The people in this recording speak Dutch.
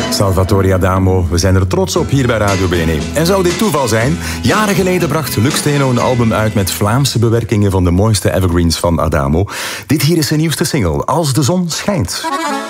Salvatore Adamo, we zijn er trots op hier bij Radio BNE. En zou dit toeval zijn? Jaren geleden bracht Luc Steno een album uit met Vlaamse bewerkingen van de mooiste evergreens van Adamo. Dit hier is zijn nieuwste single, Als de zon schijnt.